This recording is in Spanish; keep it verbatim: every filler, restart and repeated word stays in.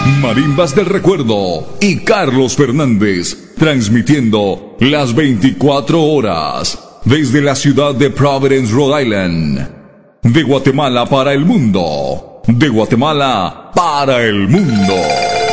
Marimbas del Recuerdo y Carlos Fernández, transmitiendo las veinticuatro horas desde la ciudad de Providence, Rhode Island. De Guatemala para el mundo. De Guatemala para el mundo.